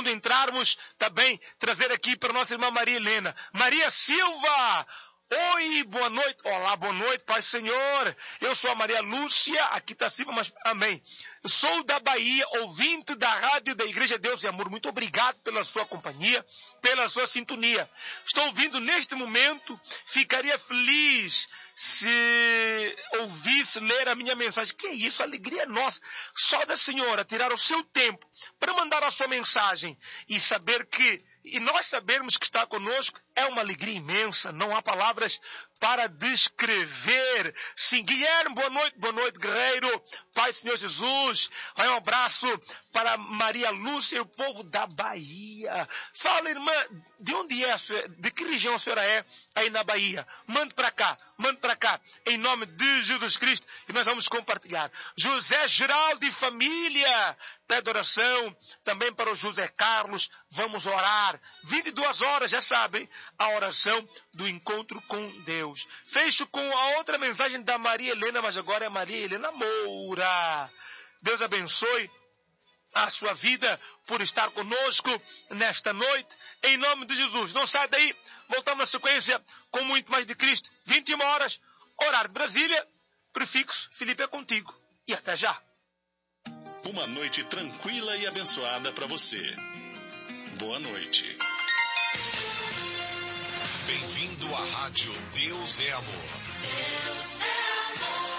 quando entrarmos, também trazer aqui para a nossa irmã Maria Helena. Maria Silva! Oi, boa noite. Olá, boa noite, Pai Senhor. Eu sou a Maria Lúcia, aqui está Silva, mas amém. Sou da Bahia, ouvinte da rádio da Igreja Deus e Amor. Muito obrigado pela sua companhia, pela sua sintonia. Estou ouvindo neste momento, ficaria feliz se ouvisse ler a minha mensagem. Que é isso? A alegria é nossa. Só da Senhora tirar o seu tempo para mandar a sua mensagem e saber que e nós sabermos que está conosco é uma alegria imensa. Não há palavras para descrever. Sim, Guilherme, boa noite, guerreiro. Pai Senhor Jesus. Um abraço para Maria Lúcia e o povo da Bahia. Fala, irmã, de onde é a senhora? De que região a senhora é aí na Bahia? Mande para cá, em nome de Jesus Cristo, e nós vamos compartilhar. José Geraldo e família, pede oração, também para o José Carlos, vamos orar. 22 horas, já sabem, a oração do encontro com Deus. Fecho com a outra mensagem da Maria Helena, mas agora é Maria Helena Moura. Deus abençoe a sua vida por estar conosco nesta noite, em nome de Jesus. Não sai daí, voltamos na sequência com muito mais de Cristo. 21 horas, horário de Brasília, prefixo, Felipe é contigo. E até já. Uma noite tranquila e abençoada para você. Boa noite. Bem-vindo à Rádio Deus é Amor. Deus é amor.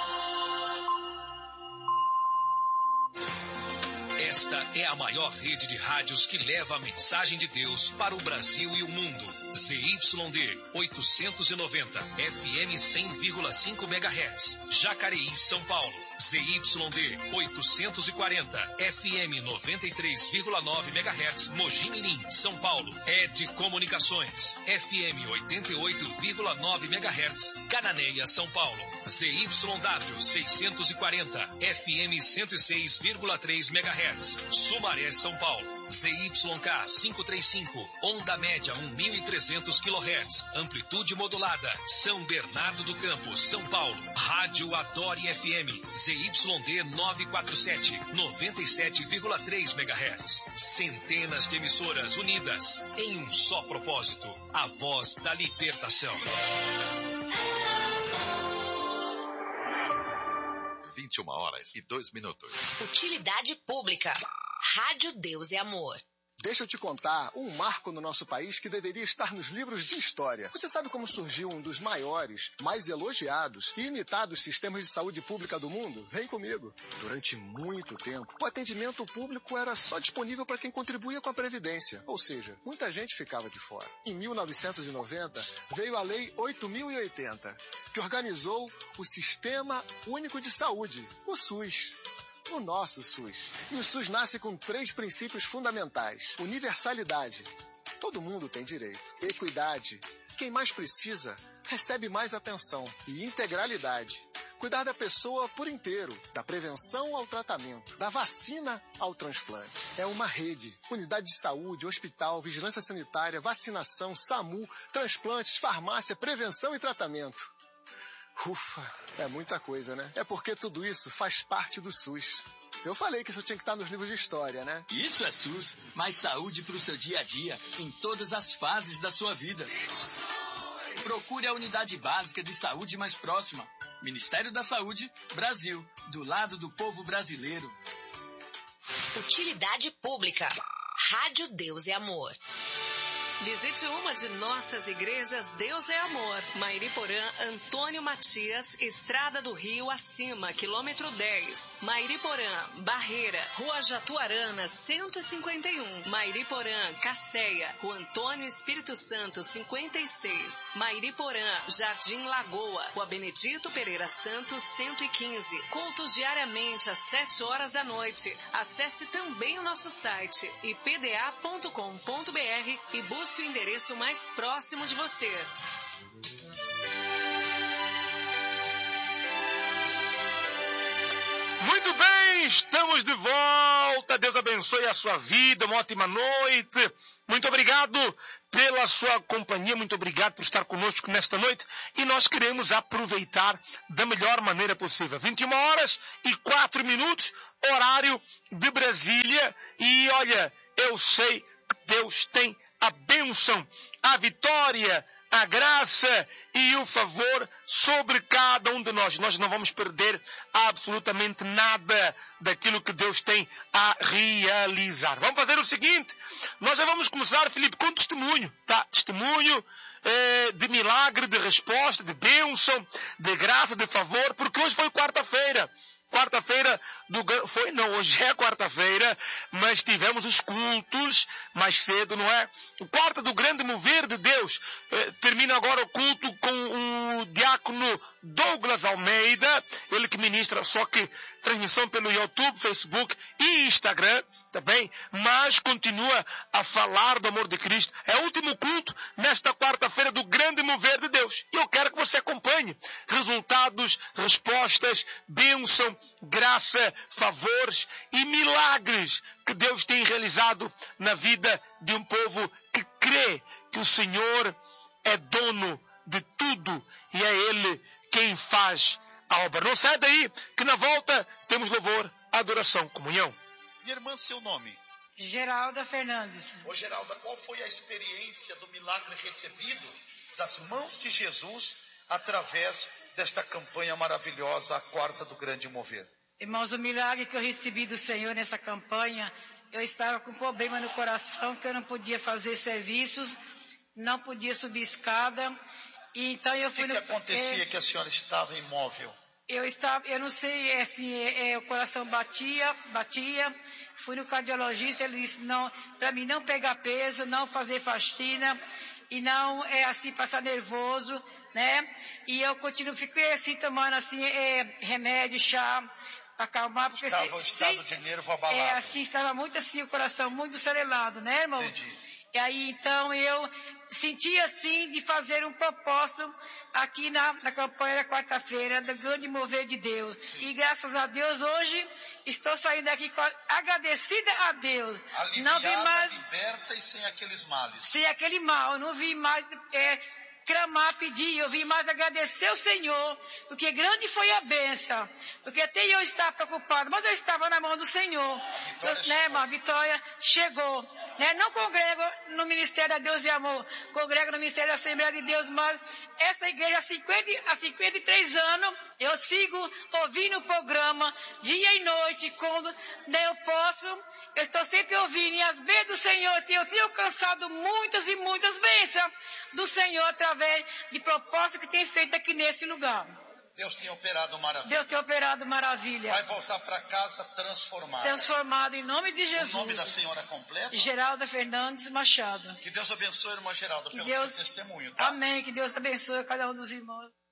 Esta é a maior rede de rádios que leva a mensagem de Deus para o Brasil e o mundo. ZYD 890, FM 100,5 MHz, Jacareí, São Paulo. ZYD 840, FM 93,9 MHz, Mogi Mirim, São Paulo. ED Comunicações, FM 88,9 MHz, Cananéia, São Paulo. ZYW 640, FM 106,3 MHz, Sumaré, São Paulo. ZYK 535, onda média 1.300 kHz, amplitude modulada, São Bernardo do Campo, São Paulo. Rádio Adore FM, ZYD 947, 97,3 MHz. Centenas de emissoras unidas em um só propósito, a voz da libertação. 21 horas e 2 minutos. Utilidade pública. Rádio Deus é Amor. Deixa eu te contar um marco no nosso país que deveria estar nos livros de história. Você sabe como surgiu um dos maiores, mais elogiados e imitados sistemas de saúde pública do mundo? Vem comigo. Durante muito tempo, o atendimento público era só disponível para quem contribuía com a Previdência. Ou seja, muita gente ficava de fora. Em 1990, veio a Lei 8.080, que organizou o Sistema Único de Saúde, o SUS. O nosso SUS. E o SUS nasce com 3 princípios fundamentais. Universalidade. Todo mundo tem direito. Equidade. Quem mais precisa, recebe mais atenção. E integralidade. Cuidar da pessoa por inteiro. Da prevenção ao tratamento. Da vacina ao transplante. É uma rede. Unidade de saúde, hospital, vigilância sanitária, vacinação, SAMU, transplantes, farmácia, prevenção e tratamento. Ufa, é muita coisa, né? É porque tudo isso faz parte do SUS. Eu falei que isso tinha que estar nos livros de história, né? Isso é SUS, mais saúde para o seu dia a dia, em todas as fases da sua vida. Procure a unidade básica de saúde mais próxima. Ministério da Saúde, Brasil, do lado do povo brasileiro. Utilidade pública. Rádio Deus é Amor. Visite uma de nossas igrejas Deus é Amor. Mairiporã, Antônio Matias, Estrada do Rio Acima, quilômetro 10. Mairiporã, Barreira, Rua Jatuarana, 151. Mairiporã, Cacéia, Rua Antônio Espírito Santo, 56. Mairiporã, Jardim Lagoa, Rua Benedito Pereira Santos, 115. Cultos diariamente às 7 horas da noite. Acesse também o nosso site ipda.com.br e busque o endereço mais próximo de você. Muito bem, estamos de volta. Deus abençoe a sua vida, uma ótima noite. Muito obrigado pela sua companhia, muito obrigado por estar conosco nesta noite. E nós queremos aproveitar da melhor maneira possível. 21 horas e 4 minutos, horário de Brasília. E olha, eu sei que Deus tem a bênção, a vitória, a graça e o favor sobre cada um de nós. Nós não vamos perder absolutamente nada daquilo que Deus tem a realizar. Vamos fazer o seguinte, nós já vamos começar, Filipe, com testemunho, tá? Testemunho de milagre, de resposta, de bênção, de graça, de favor, porque hoje foi quarta-feira. Hoje é quarta-feira, mas tivemos os cultos mais cedo, não é? O quarto do grande mover de Deus. Termina agora o culto com o diácono Douglas Almeida, ele que ministra, só que transmissão pelo YouTube, Facebook e Instagram, também, mas continua a falar do amor de Cristo. É o último culto nesta quarta-feira do grande mover de Deus. E eu quero que você acompanhe resultados, respostas, bênção, graça, favores e milagres que Deus tem realizado na vida de um povo que crê que o Senhor é dono de tudo e é Ele quem faz a obra. Não sai daí, que na volta temos louvor, adoração, comunhão. Minha irmã, seu nome? Geralda Fernandes. Ô Geralda, qual foi a experiência do milagre recebido das mãos de Jesus através desta campanha maravilhosa, a quarta do grande mover? Irmãos, o milagre que eu recebi do Senhor nessa campanha, eu estava com um problema no coração, que eu não podia fazer serviços, não podia subir escada, e então eu fui... O que acontecia que a senhora estava imóvel? Eu não sei, assim, o coração batia, fui no cardiologista, ele disse, não, para mim não pegar peso, não fazer faxina, e não, passar nervoso, né? E eu fiquei assim, tomando assim, remédio, chá, para acalmar, porque estava o estado de nervo abalado. Estava muito assim, o coração muito acelerado, né, irmão? Entendi. E aí, então, eu senti assim, de fazer um propósito aqui na campanha da quarta-feira, do grande mover de Deus. Sim. E graças a Deus, hoje, estou saindo daqui agradecida a Deus. Aliviada, não vi mais, liberta e sem aqueles males. Sem aquele mal, não vi mais... clamar, pedir, eu vim mais agradecer ao Senhor, porque grande foi a bênção, porque até eu estava preocupado, mas eu estava na mão do Senhor, a vitória chegou, né? Não congrego no Ministério da Deus e Amor, congrego no Ministério da Assembleia de Deus, mas essa igreja há 53 anos, eu sigo ouvindo o programa, dia e noite, quando eu posso, eu estou sempre ouvindo, e as bênçãos do Senhor, eu tenho alcançado muitas e muitas bênçãos do Senhor, através de propósitos que tem feito aqui nesse lugar. Deus tem operado maravilha. Deus tem operado maravilha. Vai voltar para casa transformado. Transformado em nome de Jesus. O nome da senhora completo? Geralda Fernandes Machado. Que Deus abençoe, irmã Geralda, pelo seu testemunho, tá? Amém, que Deus abençoe cada um dos irmãos.